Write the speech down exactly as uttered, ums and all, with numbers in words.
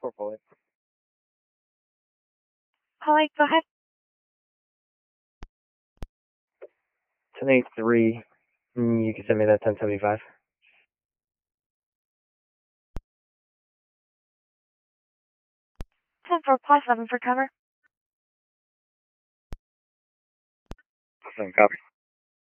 four fully. Holly, go ahead. ten eighty-three, you can send me that ten seventy-five. ten four plus seven for cover. Awesome, copy.